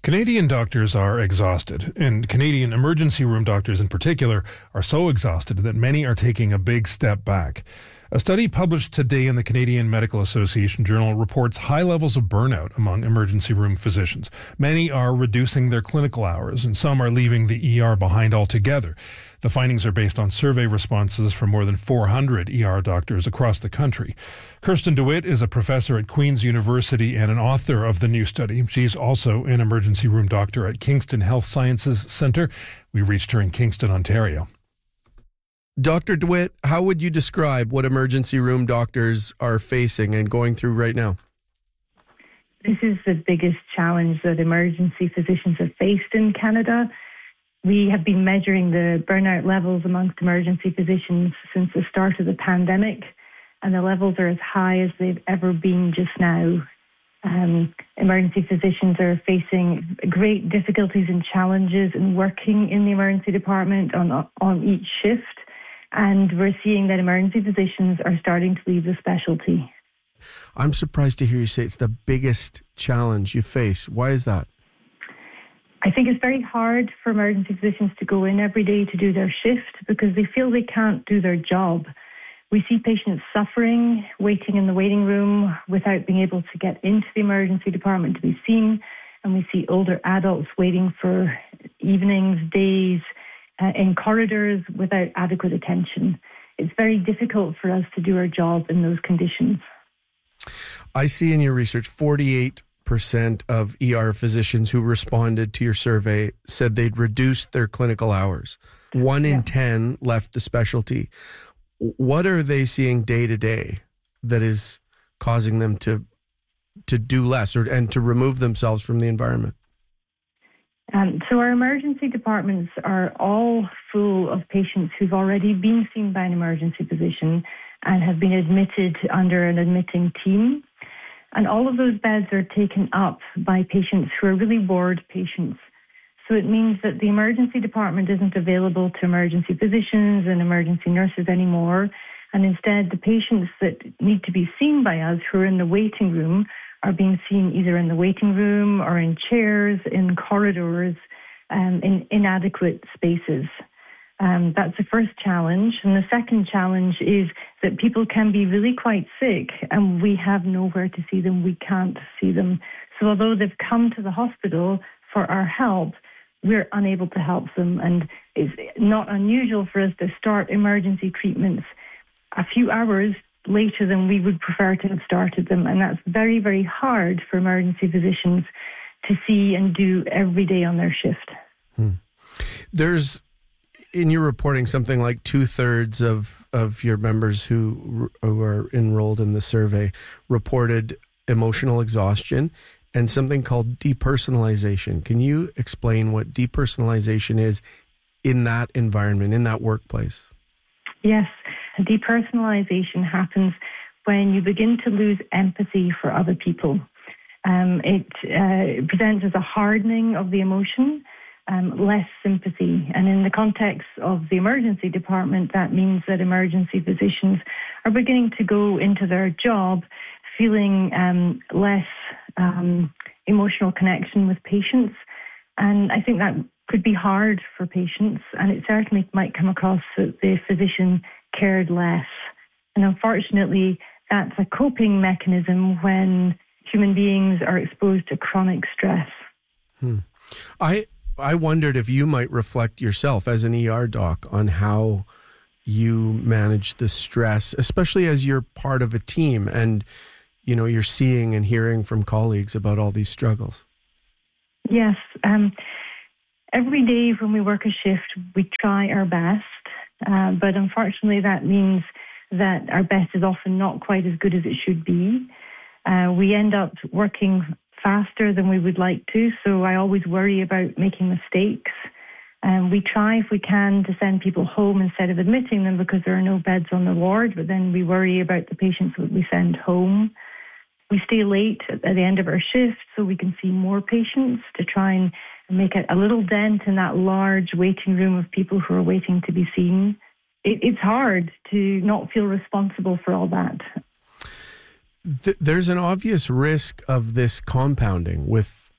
Canadian doctors are exhausted, and Canadian emergency room doctors in particular are so exhausted that many are taking a big step back. A study published today in the Canadian Medical Association Journal reports high levels of burnout among emergency room physicians. Many are reducing their clinical hours, and some are leaving the ER behind altogether. The findings are based on survey responses from more than 400 ER doctors across the country. Kirsten DeWitt is a professor at Queen's University and an author of the new study. She's also an emergency room doctor at Kingston Health Sciences Centre. We reached her in Kingston, Ontario. Dr. DeWitt, how would you describe what emergency room doctors are facing and going through right now? This is the biggest challenge that emergency physicians have faced in Canada. We have been measuring the burnout levels amongst emergency physicians since the start of the pandemic, and the levels are as high as they've ever been just now. Emergency physicians are facing great difficulties and challenges in working in the emergency department on each shift. And we're seeing that emergency physicians are starting to leave the specialty. I'm surprised to hear you say it's the biggest challenge you face. Why is that? I think it's very hard for emergency physicians to go in every day to do their shift because they feel they can't do their job. We see patients suffering, waiting in the waiting room without being able to get into the emergency department to be seen. And we see older adults waiting for evenings, days, in corridors without adequate attention. It's very difficult for us to do our job in those conditions. I see in your research 48% of ER physicians who responded to your survey said they'd reduced their clinical hours. 1 in 10 left the specialty. What are they seeing day to day that is causing them to do less and to remove themselves from the environment? So our emergency departments are all full of patients who've already been seen by an emergency physician and have been admitted under an admitting team. And all of those beds are taken up by patients who are really ward patients. So it means that the emergency department isn't available to emergency physicians and emergency nurses anymore. And instead, the patients that need to be seen by us who are in the waiting room are being seen either in the waiting room or in chairs, in corridors, in inadequate spaces. That's the first challenge. And the second challenge is that people can be really quite sick and we have nowhere to see them. We can't see them. So although they've come to the hospital for our help, we're unable to help them. And it's not unusual for us to start emergency treatments a few hours later than we would prefer to have started them. And that's very, very hard for emergency physicians to see and do every day on their shift. There's, in your reporting, something like 2/3 of your members who are enrolled in the survey reported emotional exhaustion and something called depersonalization. Can you explain what depersonalization is in that environment, in that workplace? Yes. Depersonalization happens when you begin to lose empathy for other people. It presents as a hardening of the emotion, less sympathy. And in the context of the emergency department, that means that emergency physicians are beginning to go into their job feeling less emotional connection with patients. And I think that could be hard for patients, and it certainly might come across that the physician cared less. And unfortunately, that's a coping mechanism when human beings are exposed to chronic stress. I wondered if you might reflect yourself as an ER doc on how you manage the stress, especially as you're part of a team and, you know, you're seeing and hearing from colleagues about all these struggles. Yes. Every day when we work a shift, we try our best. But unfortunately, that means that our best is often not quite as good as it should be. We end up working faster than we would like to, so I always worry about making mistakes. We try, if we can, to send people home instead of admitting them because there are no beds on the ward, but then we worry about the patients that we send home. We stay late at the end of our shift so we can see more patients to try and make a little dent in that large waiting room of people who are waiting to be seen. It's hard to not feel responsible for all that. There's an obvious risk of this compounding with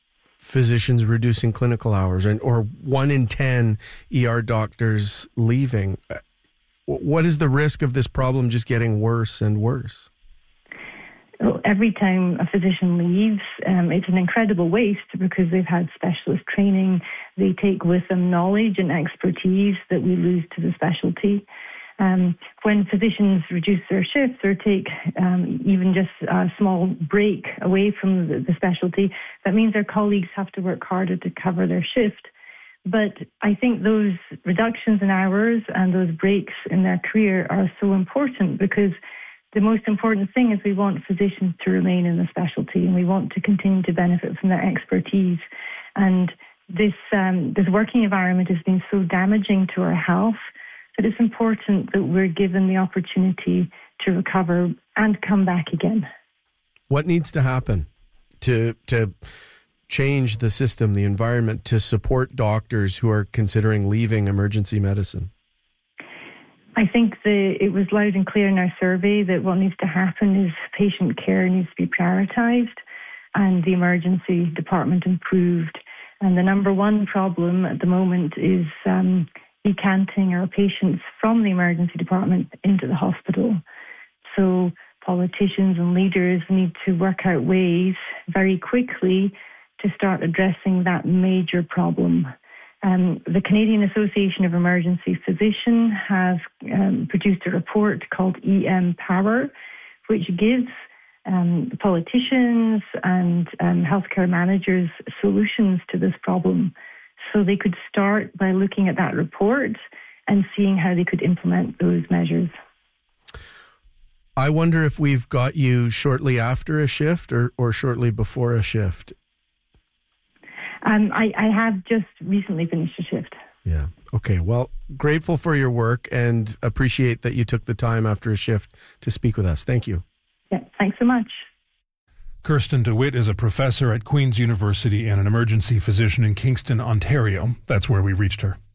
physicians reducing clinical hours or 1 in 10 ER doctors leaving. What is the risk of this problem just getting worse and worse? Every time a physician leaves, it's an incredible waste because they've had specialist training. They take with them knowledge and expertise that we lose to the specialty. When physicians reduce their shifts or take even just a small break away from the specialty, that means their colleagues have to work harder to cover their shift. But I think those reductions in hours and those breaks in their career are so important because the most important thing is we want physicians to remain in the specialty and we want to continue to benefit from their expertise. And this working environment has been so damaging to our health that it's important that we're given the opportunity to recover and come back again. What needs to happen to change the system, the environment, to support doctors who are considering leaving emergency medicine? I think it was loud and clear in our survey that what needs to happen is patient care needs to be prioritised and the emergency department improved. And the number one problem at the moment is decanting our patients from the emergency department into the hospital. So politicians and leaders need to work out ways very quickly to start addressing that major problem. The Canadian Association of Emergency Physicians has produced a report called EM Power, which gives politicians and healthcare managers solutions to this problem. So they could start by looking at that report and seeing how they could implement those measures. I wonder if we've got you shortly after a shift or shortly before a shift. I have just recently finished a shift. Yeah. Okay. Well, grateful for your work and appreciate that you took the time after a shift to speak with us. Thank you. Yeah. Thanks so much. Kirsten DeWitt is a professor at Queen's University and an emergency physician in Kingston, Ontario. That's where we reached her.